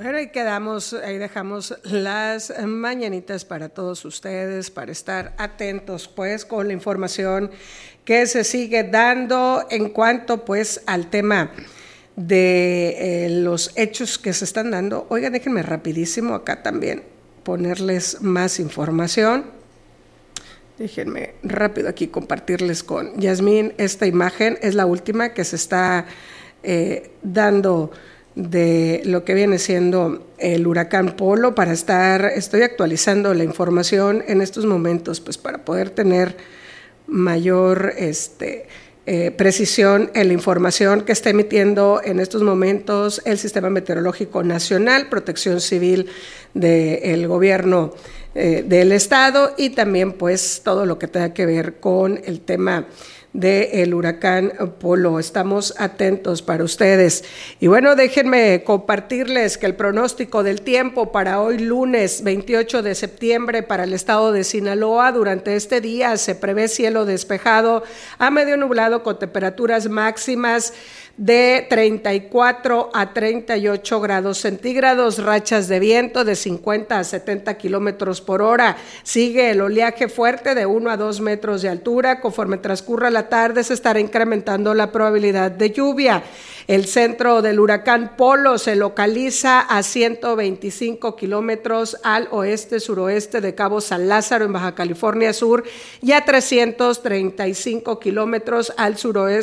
Bueno, ahí dejamos las mañanitas para todos ustedes, para estar atentos pues con la información que se sigue dando en cuanto pues al tema de los hechos que se están dando. Oigan, déjenme rapidísimo acá también ponerles más información. Déjenme rápido aquí compartirles con Yasmín esta imagen. Es la última que se está dando de lo que viene siendo el huracán Polo. Estoy actualizando la información en estos momentos, pues para poder tener mayor precisión en la información que está emitiendo en estos momentos el Sistema Meteorológico Nacional, Protección Civil del Gobierno del Estado y también pues todo lo que tenga que ver con el tema del huracán Polo. Estamos atentos para ustedes. Y bueno, déjenme compartirles que el pronóstico del tiempo para hoy lunes 28 de septiembre para el estado de Sinaloa, durante este día se prevé cielo despejado a medio nublado con temperaturas máximas de 34 a 38 grados centígrados, rachas de viento de 50 a 70 kilómetros por hora. Sigue el oleaje fuerte de 1 a 2 metros de altura. Conforme transcurra la tarde se estará incrementando la probabilidad de lluvia. El centro del huracán Polo se localiza a 125 kilómetros al oeste-suroeste de Cabo San Lázaro en Baja California Sur y a 335 kilómetros al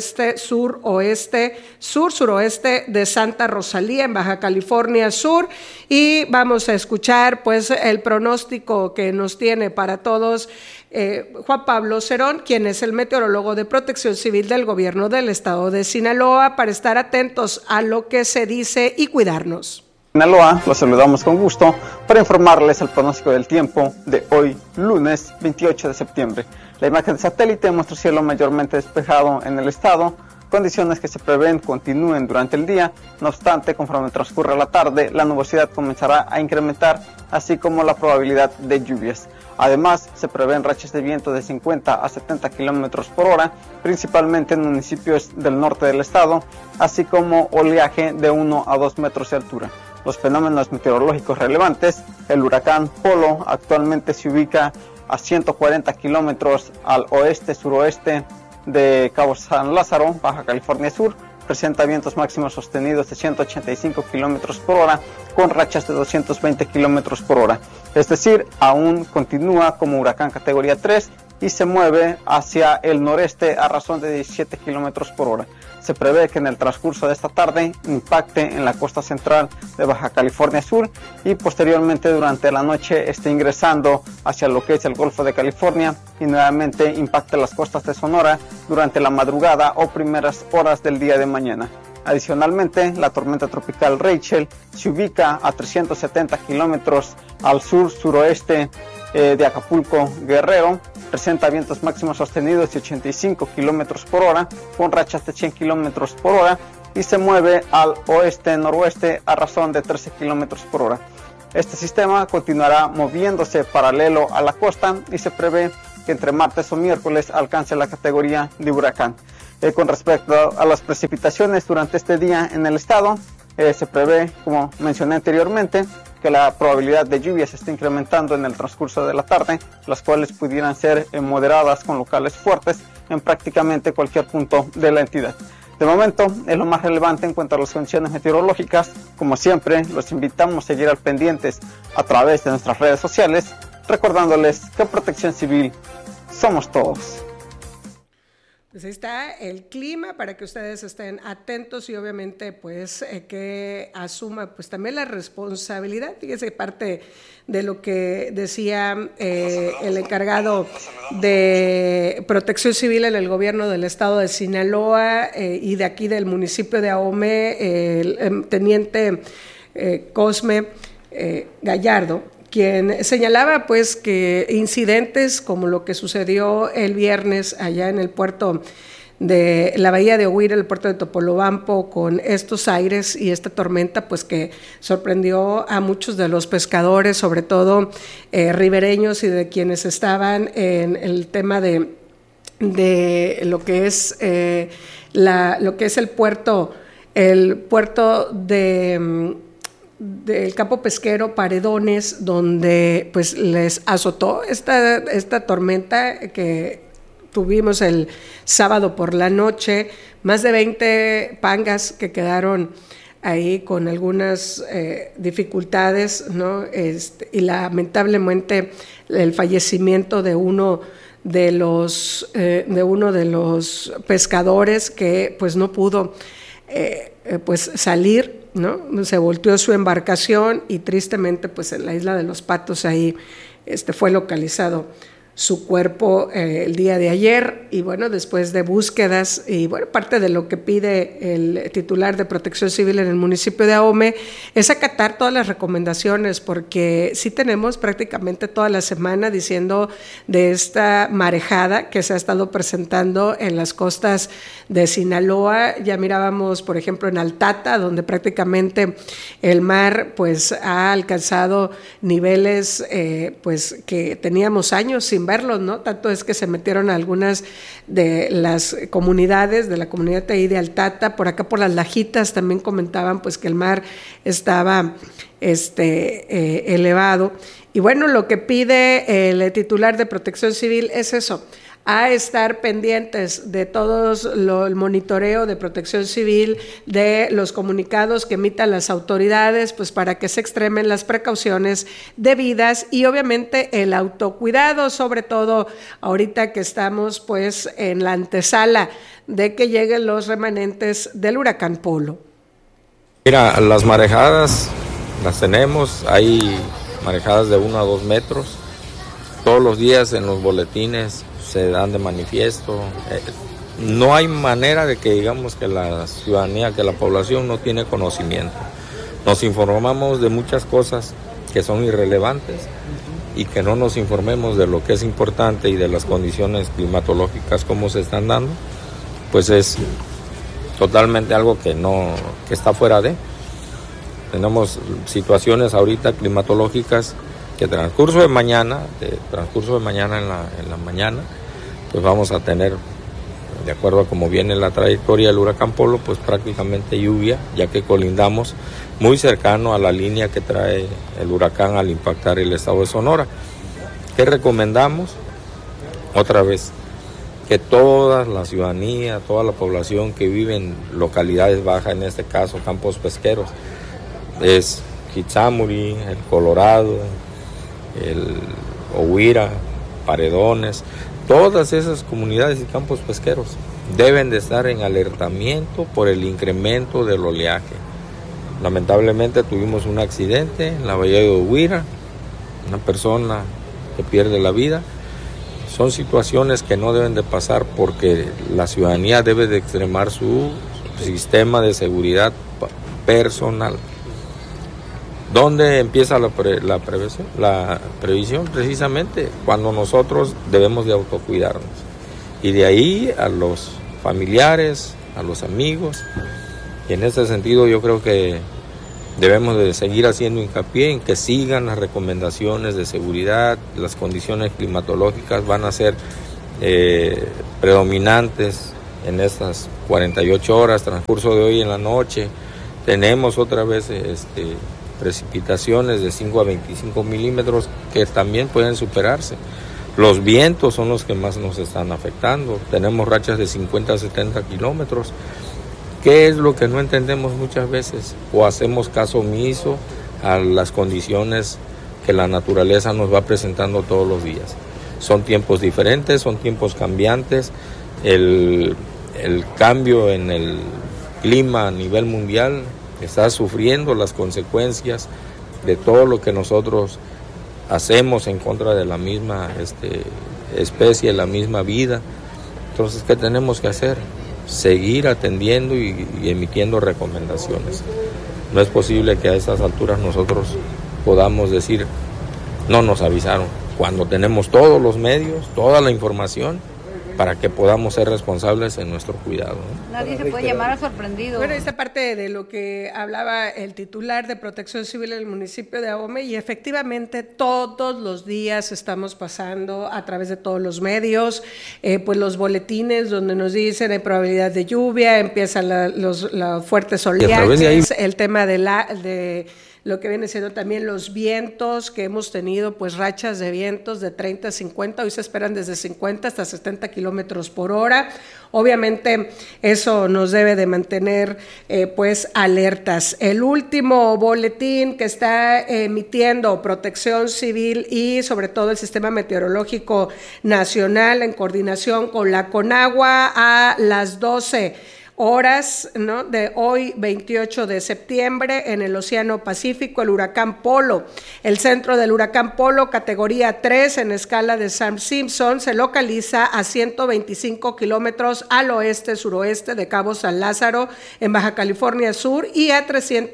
sur-suroeste de Santa Rosalía en Baja California Sur. Y vamos a escuchar pues el pronóstico que nos tiene para todos Juan Pablo Cerón, quien es el meteorólogo de Protección Civil del Gobierno del Estado de Sinaloa, para estar atentos a lo que se dice y cuidarnos. Sinaloa, los saludamos con gusto para informarles el pronóstico del tiempo de hoy, lunes 28 de septiembre. La imagen de satélite muestra cielo mayormente despejado en el estado, condiciones que se prevén continúen durante el día. No obstante, conforme transcurra la tarde, la nubosidad comenzará a incrementar, así como la probabilidad de lluvias. Además, se prevén rachas de viento de 50 a 70 kilómetros por hora, principalmente en municipios del norte del estado, así como oleaje de 1 a 2 metros de altura. Los fenómenos meteorológicos relevantes: el huracán Polo actualmente se ubica a 140 kilómetros al oeste-suroeste de Cabo San Lázaro, Baja California Sur. Presenta vientos máximos sostenidos de 185 kilómetros por hora con rachas de 220 kilómetros por hora. Es decir, aún continúa como huracán categoría 3 y se mueve hacia el noreste a razón de 17 kilómetros por hora. Se prevé que en el transcurso de esta tarde impacte en la costa central de Baja California Sur y posteriormente durante la noche esté ingresando hacia lo que es el Golfo de California y nuevamente impacte las costas de Sonora durante la madrugada o primeras horas del día de mañana. Adicionalmente, la tormenta tropical Rachel se ubica a 370 kilómetros al sur-suroeste de Acapulco, Guerrero. Presenta vientos máximos sostenidos de 85 kilómetros por hora con rachas de 100 kilómetros por hora y se mueve al oeste-noroeste a razón de 13 kilómetros por hora. Este sistema continuará moviéndose paralelo a la costa y se prevé que entre martes o miércoles alcance la categoría de huracán. Con respecto a las precipitaciones durante este día en el estado, se prevé, como mencioné anteriormente, que la probabilidad de lluvia se está incrementando en el transcurso de la tarde, las cuales pudieran ser moderadas con locales fuertes en prácticamente cualquier punto de la entidad. De momento es lo más relevante en cuanto a las condiciones meteorológicas. Como siempre, los invitamos a seguir al pendientes a través de nuestras redes sociales, recordándoles que Protección Civil somos todos. Pues ahí está el clima para que ustedes estén atentos y obviamente pues que asuma pues también la responsabilidad. Fíjense, parte de lo que decía el encargado de Protección Civil en el gobierno del estado de Sinaloa y de aquí del municipio de Ahome, el teniente Cosme Gallardo, quien señalaba pues que incidentes como lo que sucedió el viernes allá en el puerto de la bahía de Ohuira, el puerto de Topolobampo, con estos aires y esta tormenta, pues que sorprendió a muchos de los pescadores, sobre todo ribereños y de quienes estaban en el tema de lo que es el puerto del campo pesquero Paredones, donde pues les azotó esta tormenta que tuvimos el sábado por la noche, más de 20 pangas que quedaron ahí con algunas dificultades, ¿no? Y lamentablemente el fallecimiento de uno de los pescadores que pues no pudo pues salir, ¿no? Se volteó su embarcación y tristemente pues en la isla de Los Patos ahí fue localizado su cuerpo el día de ayer. Y bueno, después de búsquedas y bueno, parte de lo que pide el titular de Protección Civil en el municipio de Ahome es acatar todas las recomendaciones, porque sí tenemos prácticamente toda la semana diciendo de esta marejada que se ha estado presentando en las costas de Sinaloa. Ya mirábamos, por ejemplo, en Altata, donde prácticamente el mar pues ha alcanzado niveles pues que teníamos años sin verlos, ¿no? Tanto es que se metieron algunas de las comunidades, de la comunidad ahí de Altata, por acá por las Lajitas también comentaban pues que el mar estaba elevado. Y bueno, lo que pide el titular de Protección Civil es eso, a estar pendientes de todos el monitoreo de Protección Civil, de los comunicados que emitan las autoridades, pues para que se extremen las precauciones debidas y obviamente el autocuidado, sobre todo ahorita que estamos pues en la antesala de que lleguen los remanentes del huracán Polo. Mira, las marejadas las tenemos, hay marejadas de 1 a 2 metros, todos los días en los boletines se dan de manifiesto. No hay manera de que digamos que la ciudadanía, que la población no tiene conocimiento. Nos informamos de muchas cosas que son irrelevantes y que no nos informemos de lo que es importante y de las condiciones climatológicas como se están dando, pues es totalmente algo que está fuera de. Tenemos situaciones ahorita climatológicas que transcurso de mañana en la mañana, pues vamos a tener, de acuerdo a cómo viene la trayectoria del huracán Polo, pues prácticamente lluvia, ya que colindamos muy cercano a la línea que trae el huracán al impactar el estado de Sonora. ¿Qué recomendamos? Otra vez, que toda la ciudadanía, toda la población que vive en localidades bajas, en este caso campos pesqueros, es Quitzámuri, el Colorado, el Ohuira, Paredones, todas esas comunidades y campos pesqueros deben de estar en alertamiento por el incremento del oleaje. Lamentablemente tuvimos un accidente en la bahía de Ohuira, una persona que pierde la vida. Son situaciones que no deben de pasar porque la ciudadanía debe de extremar su sistema de seguridad personal. ¿Dónde empieza la previsión? La previsión precisamente cuando nosotros debemos de autocuidarnos. Y de ahí a los familiares, a los amigos. Y en ese sentido yo creo que debemos de seguir haciendo hincapié en que sigan las recomendaciones de seguridad. Las condiciones climatológicas van a ser predominantes en estas 48 horas, transcurso de hoy en la noche. Tenemos otra vez precipitaciones de 5 a 25 milímetros que también pueden superarse. Los vientos son los que más nos están afectando. Tenemos rachas de 50 a 70 kilómetros. ¿Qué es lo que no entendemos muchas veces? O hacemos caso omiso a las condiciones que la naturaleza nos va presentando todos los días. Son tiempos diferentes, son tiempos cambiantes. El cambio en el clima a nivel mundial está sufriendo las consecuencias de todo lo que nosotros hacemos en contra de la misma especie, la misma vida. Entonces, ¿qué tenemos que hacer? Seguir atendiendo y emitiendo recomendaciones. No es posible que a estas alturas nosotros podamos decir, no nos avisaron, cuando tenemos todos los medios, toda la información, para que podamos ser responsables en nuestro cuidado, ¿no? Nadie se puede llamar a sorprendido. Bueno, esta parte de lo que hablaba el titular de Protección Civil en el municipio de Ahome, y efectivamente todos los días estamos pasando a través de todos los medios, pues los boletines donde nos dicen hay probabilidad de lluvia, empiezan los fuertes oleajes, el tema de lo que viene siendo también los vientos que hemos tenido, pues rachas de vientos de 30 a 50, hoy se esperan desde 50 hasta 70 kilómetros por hora. Obviamente eso nos debe de mantener pues alertas. El último boletín que está emitiendo Protección Civil y sobre todo el Sistema Meteorológico Nacional en coordinación con la Conagua a las 12 horas, ¿no?, de hoy 28 de septiembre en el Océano Pacífico, el huracán Polo. El centro del huracán Polo, categoría 3 en escala de Sampson-Simpson, se localiza a 125 kilómetros al oeste-suroeste de Cabo San Lázaro en Baja California Sur y a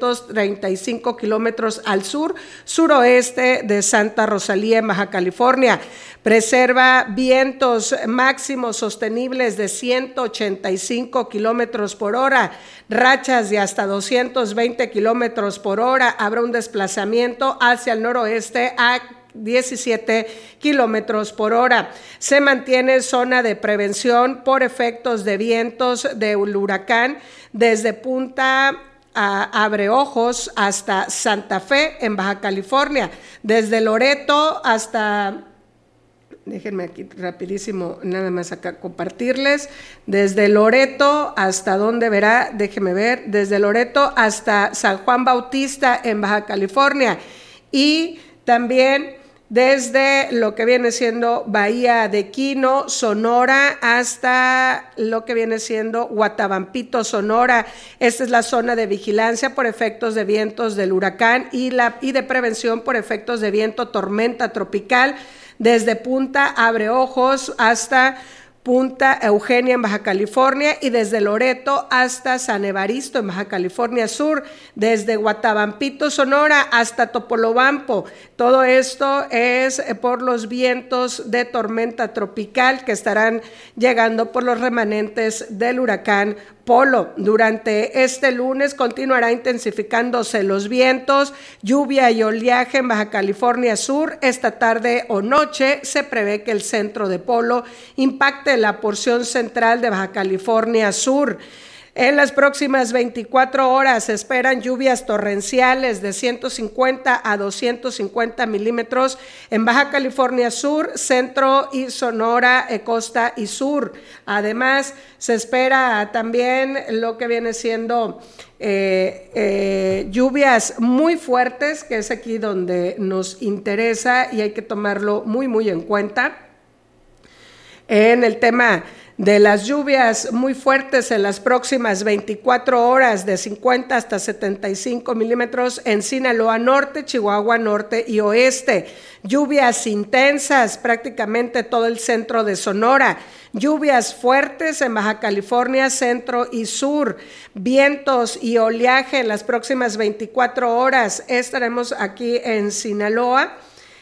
335 kilómetros al sur-suroeste de Santa Rosalía en Baja California. Preserva vientos máximos sostenibles de 185 kilómetros por hora, rachas de hasta 220 kilómetros por hora. Habrá un desplazamiento hacia el noroeste a 17 kilómetros por hora. Se mantiene zona de prevención por efectos de vientos del huracán desde Punta Abreojos hasta Santa Fe en Baja California, desde Loreto hasta... Déjenme aquí rapidísimo, nada más acá compartirles, desde Loreto hasta dónde verá, déjenme ver, desde Loreto hasta San Juan Bautista en Baja California y también desde lo que viene siendo Bahía de Quino, Sonora, hasta lo que viene siendo Guatabampito, Sonora. Esta es la zona de vigilancia por efectos de vientos del huracán y de prevención por efectos de viento tormenta tropical, desde Punta Abreojos hasta Punta Eugenia en Baja California y desde Loreto hasta San Evaristo en Baja California Sur, desde Guatabampito, Sonora hasta Topolobampo. Todo esto es por los vientos de tormenta tropical que estarán llegando por los remanentes del huracán Polo. Durante este lunes continuará intensificándose los vientos, lluvia y oleaje en Baja California Sur. Esta tarde o noche se prevé que el centro de Polo impacte la porción central de Baja California Sur. En las próximas 24 horas se esperan lluvias torrenciales de 150 a 250 milímetros en Baja California Sur, Centro y Sonora, Costa y Sur. Además, se espera también lo que viene siendo lluvias muy fuertes, que es aquí donde nos interesa y hay que tomarlo muy, muy en cuenta. En el tema de las lluvias muy fuertes en las próximas 24 horas de 50 hasta 75 milímetros en Sinaloa Norte, Chihuahua Norte y Oeste. Lluvias intensas prácticamente todo el centro de Sonora. Lluvias fuertes en Baja California Centro y Sur. Vientos y oleaje en las próximas 24 horas. Estaremos aquí en Sinaloa,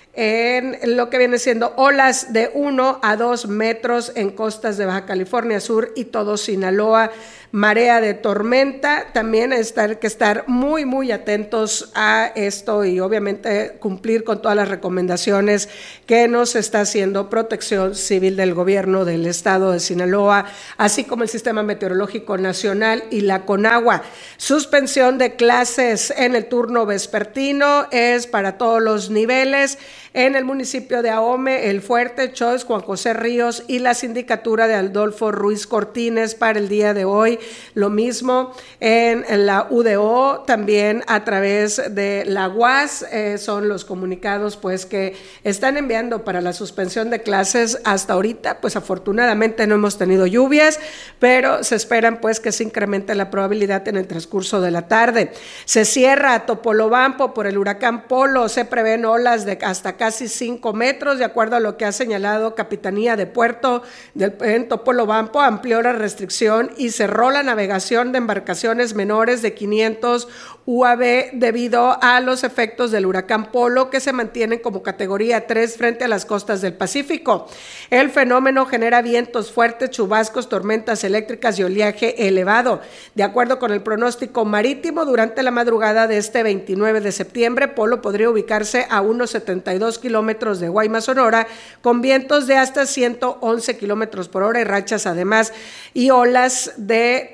en lo que viene siendo olas de 1 a 2 metros en costas de Baja California Sur y todo Sinaloa, marea de tormenta. También hay que estar muy, muy atentos a esto y obviamente cumplir con todas las recomendaciones que nos está haciendo Protección Civil del Gobierno del Estado de Sinaloa, así como el Sistema Meteorológico Nacional y la Conagua. Suspensión de clases en el turno vespertino es para todos los niveles. En el municipio de Ahome, El Fuerte, Choix, Juan José Ríos y la sindicatura de Adolfo Ruiz Cortines para el día de hoy. Lo mismo en la UDO, también a través de la UAS, son los comunicados pues que están enviando para la suspensión de clases. Hasta ahorita, pues afortunadamente no hemos tenido lluvias, pero se esperan pues que se incremente la probabilidad en el transcurso de la tarde. Se cierra Topolobampo por el huracán Polo, se prevén olas de hasta casi 5 metros, de acuerdo a lo que ha señalado Capitanía de Puerto en Topolobampo. Amplió la restricción y cerró la navegación de embarcaciones menores de 500 UAV debido a los efectos del huracán Polo, que se mantienen como categoría 3 frente a las costas del Pacífico. El fenómeno genera vientos fuertes, chubascos, tormentas eléctricas y oleaje elevado. De acuerdo con el pronóstico marítimo, durante la madrugada de este 29 de septiembre, Polo podría ubicarse a unos 72 kilómetros de Guaymas, Sonora, con vientos de hasta 111 kilómetros por hora y rachas además y olas de de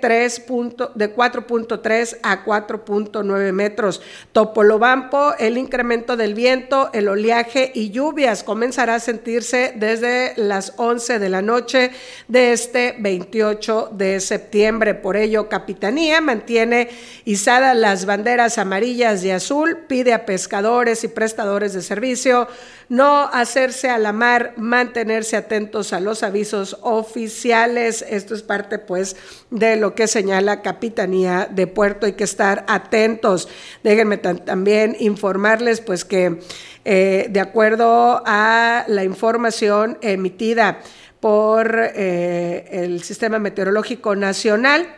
4.3 a 4.9 metros. Topolobampo, el incremento del viento, el oleaje y lluvias comenzará a sentirse desde las 11 de la noche de este 28 de septiembre. Por ello, Capitanía mantiene izadas las banderas amarillas y azul, pide a pescadores y prestadores de servicio no hacerse a la mar, mantenerse atentos a los avisos oficiales. Esto es parte pues de lo que señala Capitanía de Puerto, hay que estar atentos. Déjenme también informarles pues que de acuerdo a la información emitida por el Sistema Meteorológico Nacional,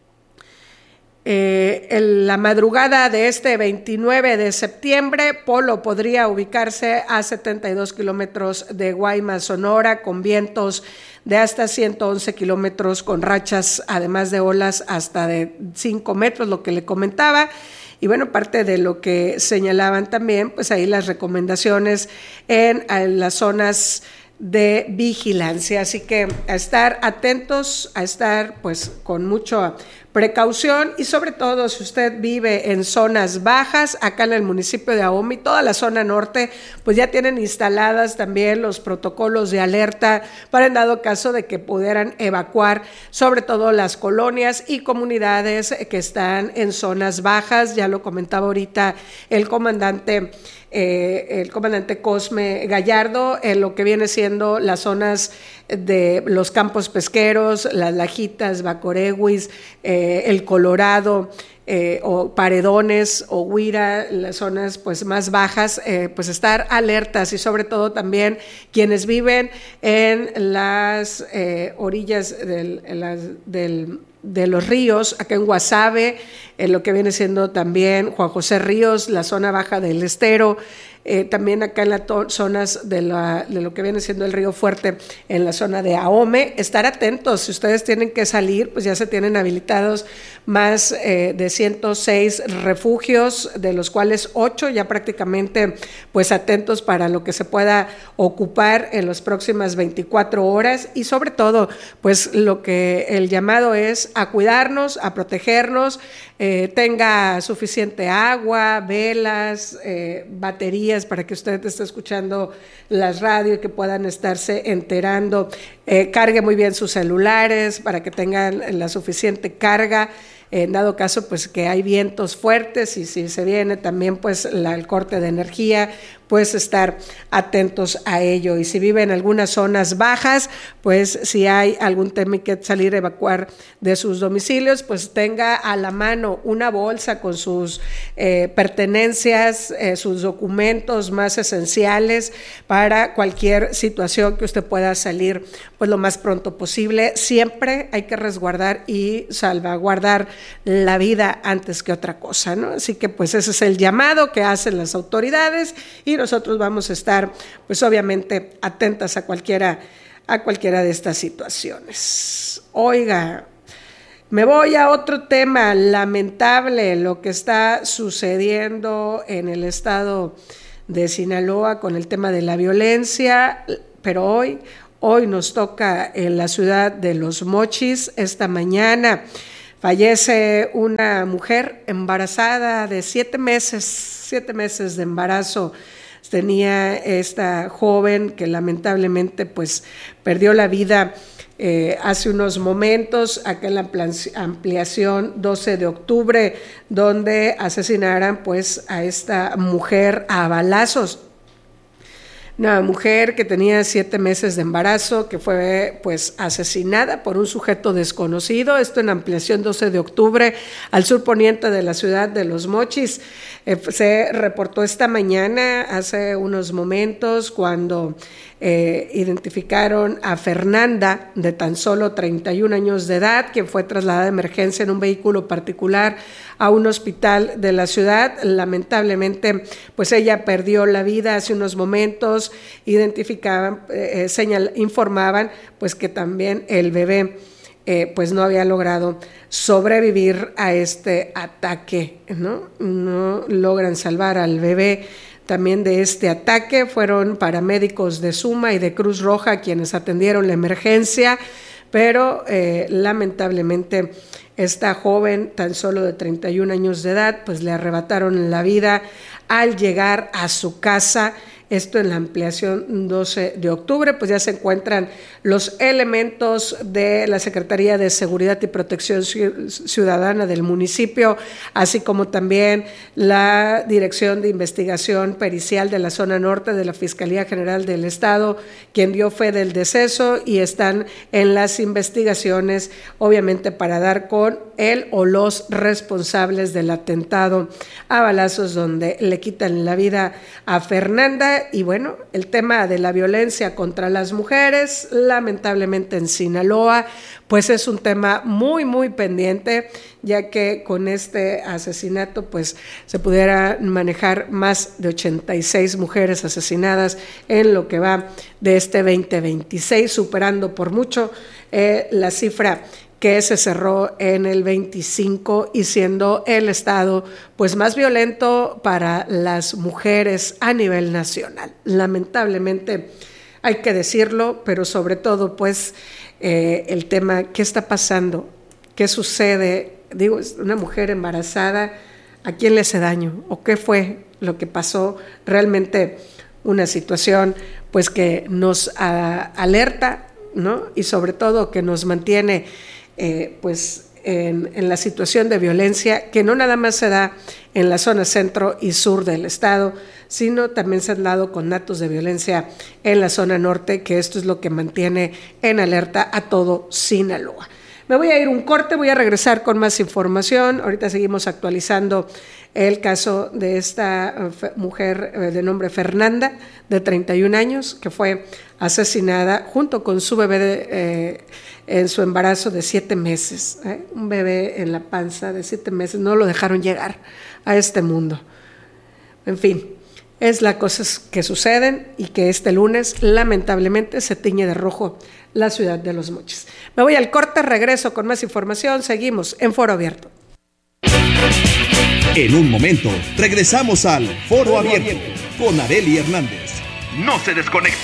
en la madrugada de este 29 de septiembre, Polo podría ubicarse a 72 kilómetros de Guaymas, Sonora, con vientos de hasta 111 kilómetros, con rachas, además de olas, hasta de 5 metros, lo que le comentaba. Y bueno, parte de lo que señalaban también, pues ahí las recomendaciones en las zonas de vigilancia, así que a estar atentos, a estar pues con mucha precaución y sobre todo si usted vive en zonas bajas, acá en el municipio de Ahome, toda la zona norte, pues ya tienen instaladas también los protocolos de alerta para en dado caso de que pudieran evacuar, sobre todo las colonias y comunidades que están en zonas bajas. Ya lo comentaba ahorita el comandante Cosme Gallardo, en lo que viene siendo las zonas de los campos pesqueros, las Lajitas, Bacorehuis, el Colorado, o Paredones o Huira, las zonas pues más bajas, pues estar alertas y sobre todo también quienes viven en las orillas de los ríos, acá en Guasave, en lo que viene siendo también Juan José Ríos, la zona baja del Estero, también acá en las zonas de lo que viene siendo el Río Fuerte, en la zona de Ahome, estar atentos. Si ustedes tienen que salir, pues ya se tienen habilitados más de 106 refugios, de los cuales 8 ya prácticamente pues atentos para lo que se pueda ocupar en las próximas 24 horas y sobre todo pues lo que el llamado es a cuidarnos, a protegernos, tenga suficiente agua, velas, baterías para que usted esté escuchando las radios y que puedan estarse enterando, cargue muy bien sus celulares para que tengan la suficiente carga. En dado caso pues que hay vientos fuertes y si se viene también pues el corte de energía, pues estar atentos a ello. Y si vive en algunas zonas bajas, pues si hay algún tema que salir a evacuar de sus domicilios, pues tenga a la mano una bolsa con sus pertenencias, sus documentos más esenciales para cualquier situación que usted pueda salir pues lo más pronto posible. Siempre hay que resguardar y salvaguardar la vida antes que otra cosa, ¿no? Así que pues ese es el llamado que hacen las autoridades y nosotros vamos a estar pues obviamente atentas a cualquiera de estas situaciones. Oiga, me voy a otro tema lamentable, lo que está sucediendo en el estado de Sinaloa con el tema de la violencia, pero hoy nos toca en la ciudad de Los Mochis. Esta mañana fallece una mujer embarazada de 7 meses de embarazo. Tenía esta joven que lamentablemente pues perdió la vida hace unos momentos acá en la ampliación 12 de octubre, donde asesinaran pues a esta mujer a balazos. Una mujer que tenía 7 meses de embarazo, que fue pues asesinada por un sujeto desconocido, esto en ampliación 12 de octubre, al sur poniente de la ciudad de Los Mochis. Se reportó esta mañana, hace unos momentos, cuando identificaron a Fernanda, de tan solo 31 años de edad, quien fue trasladada de emergencia en un vehículo particular a un hospital de la ciudad. Lamentablemente, pues ella perdió la vida hace unos momentos. Identificaban, informaban, pues que también el bebé pues no había logrado sobrevivir a este ataque, ¿no? No logran salvar al bebé también de este ataque. Fueron paramédicos de Suma y de Cruz Roja quienes atendieron la emergencia, pero lamentablemente esta joven, tan solo de 31 años de edad, pues le arrebataron la vida al llegar a su casa. Esto en la ampliación 12 de octubre, pues ya se encuentran los elementos de la Secretaría de Seguridad y Protección Ciudadana del municipio, así como también la Dirección de Investigación Pericial de la Zona Norte de la Fiscalía General del Estado, quien dio fe del deceso, y están en las investigaciones, obviamente, para dar con él o los responsables del atentado a balazos donde le quitan la vida a Fernanda. Y bueno, el tema de la violencia contra las mujeres, lamentablemente en Sinaloa, pues es un tema muy, muy pendiente, ya que con este asesinato pues se pudiera manejar más de 86 mujeres asesinadas en lo que va de este 2026, superando por mucho la cifra que se cerró en el 25 y siendo el estado pues más violento para las mujeres a nivel nacional. Lamentablemente hay que decirlo, pero sobre todo pues el tema, ¿qué está pasando? ¿Qué sucede? Digo, es una mujer embarazada, ¿a quién le hace daño? ¿O qué fue lo que pasó? Realmente una situación pues que nos alerta, ¿no? Y sobre todo que nos mantiene pues en la situación de violencia, que no nada más se da en la zona centro y sur del estado, sino también se han dado con datos de violencia en la zona norte, que esto es lo que mantiene en alerta a todo Sinaloa. Me voy a ir un corte, voy a regresar con más información. Ahorita seguimos actualizando el caso de esta mujer de nombre Fernanda, de 31 años, que fue asesinada junto con su bebé en su embarazo de 7 meses. Un bebé en la panza de 7 meses, no lo dejaron llegar a este mundo. En fin, es las cosas que suceden y que este lunes lamentablemente se tiñe de rojo la ciudad de Los Mochis. Me voy al corte, regreso con más información, seguimos en Foro Abierto. En un momento, regresamos al Foro Abierto con Arely Hernández. No se desconecte.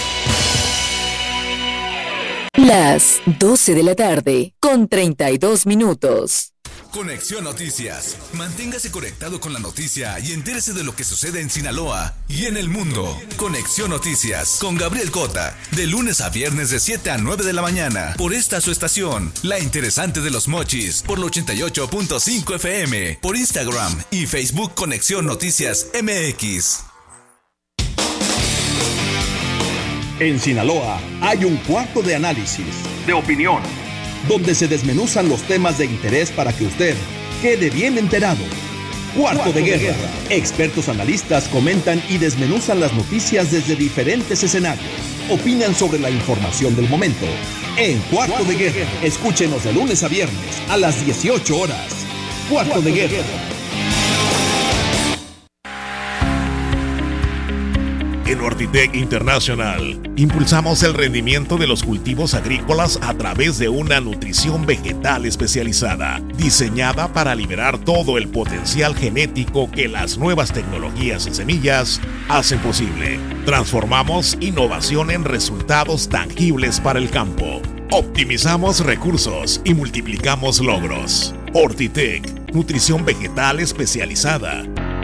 Las 12 de la tarde, con 32 minutos. Conexión Noticias. Manténgase conectado con la noticia y entérese de lo que sucede en Sinaloa y en el mundo. Conexión Noticias con Gabriel Cota, de lunes a viernes de 7 a 9 de la mañana, por esta su estación, La Interesante de Los Mochis, por la 88.5 FM, por Instagram y Facebook Conexión Noticias MX. En Sinaloa hay un cuarto de análisis, de opinión, donde se desmenuzan los temas de interés para que usted quede bien enterado. Cuarto de Guerra. Expertos analistas comentan y desmenuzan las noticias desde diferentes escenarios. Opinan sobre la información del momento. En Cuarto de Guerra. Escúchenos de lunes a viernes a las 18 horas. Cuarto de Guerra. En Ortitec International, impulsamos el rendimiento de los cultivos agrícolas a través de una nutrición vegetal especializada, diseñada para liberar todo el potencial genético que las nuevas tecnologías en semillas hacen posible. Transformamos innovación en resultados tangibles para el campo. Optimizamos recursos y multiplicamos logros. Ortitec, nutrición vegetal especializada.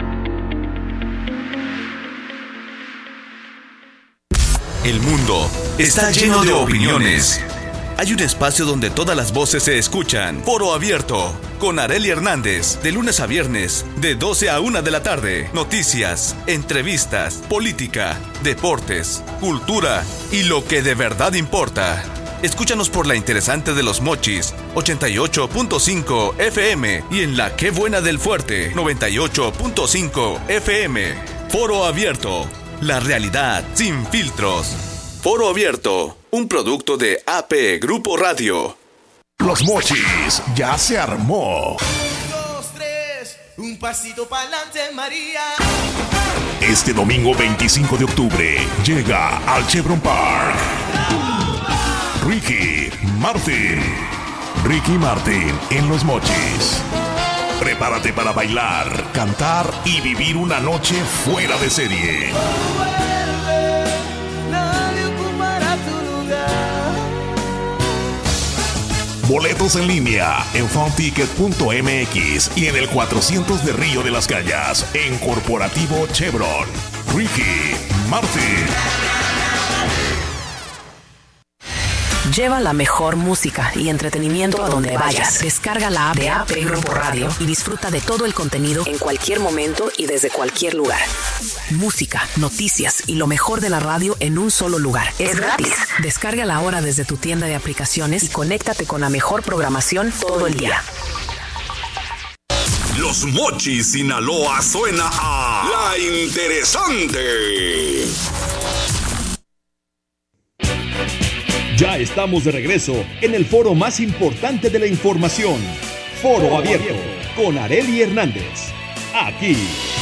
El mundo está lleno de opiniones. Hay un espacio donde todas las voces se escuchan. Foro Abierto, con Arely Hernández, de lunes a viernes, de 12 a 1 de la tarde. Noticias, entrevistas, política, deportes, cultura y lo que de verdad importa. Escúchanos por La Interesante de Los Mochis, 88.5 FM, y en La Qué Buena del Fuerte, 98.5 FM. Foro Abierto. La realidad sin filtros. Foro Abierto, un producto de AP Grupo Radio. Los Mochis ya se armó. 2, 3, un pasito pa'lante, María. Este domingo 25 de octubre llega al Chevron Park Ricky Martin en Los Mochis. Prepárate para bailar, cantar y vivir una noche fuera de serie. Boletos en línea en funticket.mx y en el 400 de Río de las Calles, en Corporativo Chevron. Ricky Martin. Lleva la mejor música y entretenimiento a donde vayas. Descarga la app de AP Grupo Radio y disfruta de todo el contenido en cualquier momento y desde cualquier lugar. Música, noticias y lo mejor de la radio en un solo lugar. Es gratis. Descárgala ahora desde tu tienda de aplicaciones y conéctate con la mejor programación todo el día. Los Mochis, Sinaloa suena a La Interesante. Ya estamos de regreso en el foro más importante de la información. Foro Abierto con Arely Hernández. Aquí